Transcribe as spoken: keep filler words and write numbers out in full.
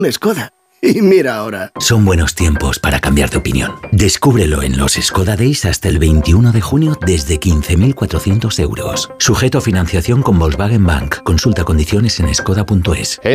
Skoda. Y mira ahora. Son buenos tiempos para cambiar de opinión. Descúbrelo en los Skoda Days hasta el veintiuno de junio desde quince mil cuatrocientos euros. Sujeto a financiación con Volkswagen Bank. Consulta condiciones en skoda punto es.